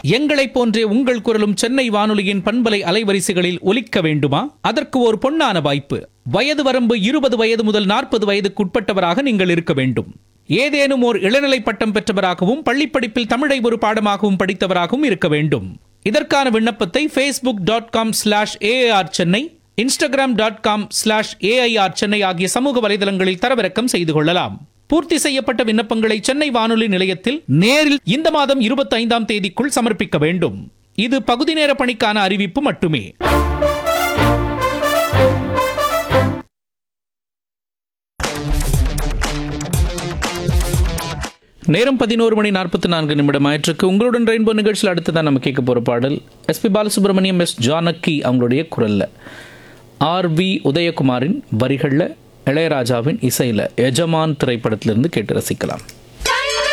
எங்களைப் போன்றே உங்கள் குரலும் சென்னை வானொலியின் பண்பலை அலைவரிசைகளில் ஒலிக்க வேண்டுமா? அதற்கு ஒரு பொன்னான வாய்ப்பு. வயது வரம்பு 20 வயது முதல் 40 வயதுக்குட்பட்டவராக நீங்கள் இருக்க வேண்டும். ஏதேனும் ஓர் இளநிலை பட்டம் பெற்றவராகவும் பள்ளிப்படிப்பில் தமிழை ஒரு பாடமாகவும் படித்தவராகவும் இருக்க வேண்டும். இதற்கான விண்ணப்பத்தை facebook.com/AIR சென்னை, instagram.com/AIR சென்னை ஆகிய சமூக வலைதளங்களில் தரவிறக்கம் செய்து கொள்ளலாம். பூர்த்தி செய்யப்பட்ட விண்ணப்பங்களை சென்னை வானொலி நிலையத்தில் நேரில் இந்த மாதம் 25ஆம் தேதிக்குள் சமர்ப்பிக்க வேண்டும். இது பகுதி நேர பணிக்கான அறிவிப்பு மட்டுமே. நேரம் 11:44 ஆயிற்றுக்கு. உங்களுடன் ரெயின்போ நிகழ்ச்சியில் அடுத்ததான் நம்ம கேட்க போற பாடல் SP பாலசுப்ரமணியம், S ஜானகி அவங்களுடைய குரல்ல, RV உதயகுமாரின் வரிகள்ல, இளையராஜாவின் இசையில எஜமான் திரைப்படத்திலிருந்து கேட்டு ரசிக்கலாம்.